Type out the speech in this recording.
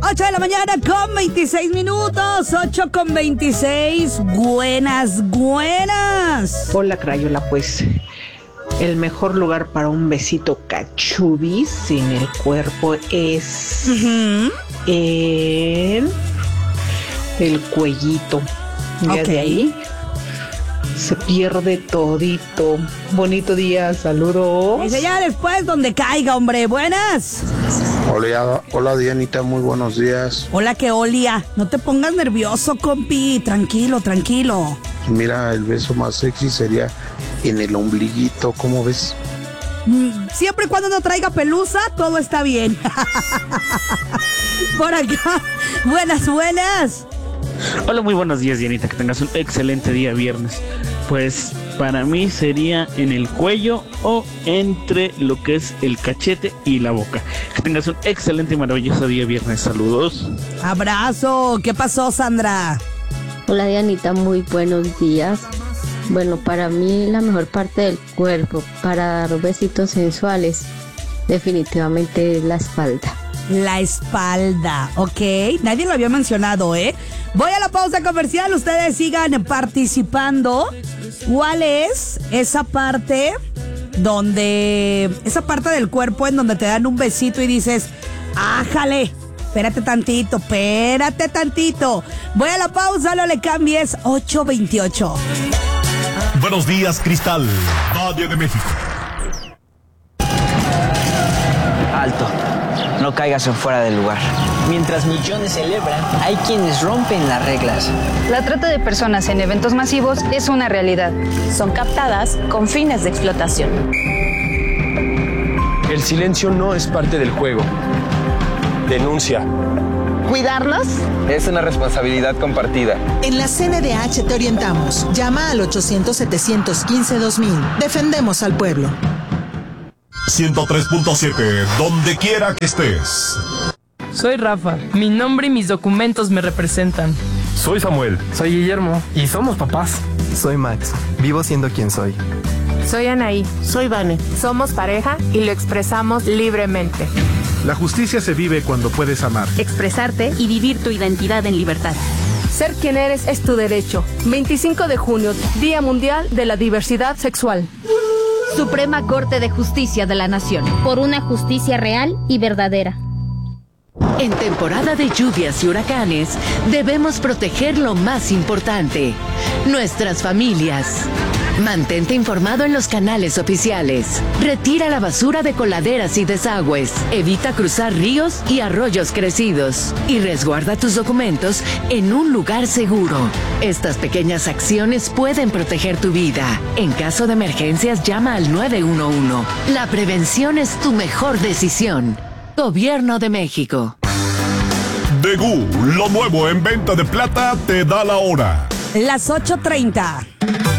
8 de la mañana con 26 minutos. 8 con 26. Buenas. Hola, Crayola, pues el mejor lugar para un besito cachubis en el cuerpo es en el cuellito. Ya de ahí se pierde todito. Bonito día, saludos. Dice ya después donde caiga, hombre. Buenas. Hola Dianita, muy buenos días. Hola, que olia. No te pongas nervioso, compi. Tranquilo. Mira, el beso más sexy sería en el ombliguito, ¿cómo ves? Siempre y cuando no traiga pelusa, todo está bien. Por acá. Buenas. Hola, muy buenos días, Dianita. Que tengas un excelente día viernes. Pues para mí sería en el cuello o entre lo que es el cachete y la boca. Que tengas un excelente y maravilloso día viernes. Saludos. Abrazo. ¿Qué pasó, Sandra? Hola, Dianita, muy buenos días. Bueno, para mí la mejor parte del cuerpo para dar besitos sensuales definitivamente es la espalda. La espalda, ok. Nadie lo había mencionado, ¿eh? Voy a la pausa comercial, ustedes sigan participando. ¿Cuál es esa parte del cuerpo en donde te dan un besito y dices, ájale, espérate tantito. Voy a la pausa, no le cambies. 8:28. Buenos días, Cristal, Valle de México. Alto, no caigas en fuera del lugar. Mientras millones celebran, hay quienes rompen las reglas. La trata de personas en eventos masivos es una realidad. Son captadas con fines de explotación. El silencio no es parte del juego. Denuncia. ¿Cuidarnos? Es una responsabilidad compartida. En la CNDH te orientamos. Llama al 800-715-2000. Defendemos al pueblo. 103.7, donde quiera que estés. Soy Rafa. Mi nombre y mis documentos me representan. Soy Samuel. Soy Guillermo. Y somos papás. Soy Max. Vivo siendo quien soy. Soy Anaí. Soy Vane. Somos pareja y lo expresamos libremente. La justicia se vive cuando puedes amar, expresarte y vivir tu identidad en libertad. Ser quien eres es tu derecho. 25 de junio, Día Mundial de la Diversidad Sexual. Suprema Corte de Justicia de la Nación. Por una justicia real y verdadera. En temporada de lluvias y huracanes, debemos proteger lo más importante, nuestras familias. Mantente informado en los canales oficiales. Retira la basura de coladeras y desagües. Evita cruzar ríos y arroyos crecidos. Y resguarda tus documentos en un lugar seguro. Estas pequeñas acciones pueden proteger tu vida. En caso de emergencias, llama al 911. La prevención es tu mejor decisión. Gobierno de México. Degú, lo nuevo en venta de plata, te da la hora. Las 8:30.